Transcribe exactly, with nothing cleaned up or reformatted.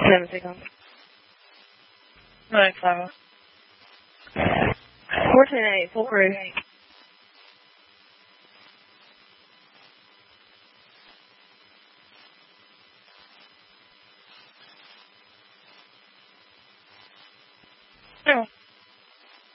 seven seconds. Nine five. Fourteen eight, full crew. Yeah.